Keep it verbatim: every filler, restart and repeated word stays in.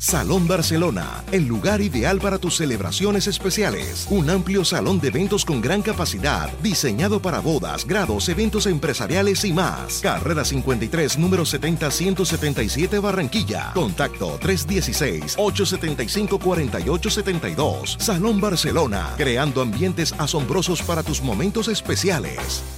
Salón Barcelona, el lugar ideal para tus celebraciones especiales. Un amplio salón de eventos con gran capacidad, diseñado para bodas, grados, eventos empresariales y más. Carrera cincuenta y tres, número setenta ciento setenta y siete, Barranquilla. Contacto tres uno seis, ocho siete cinco, cuatro ocho siete dos. Salón Barcelona, creando ambientes asombrosos para tus momentos especiales.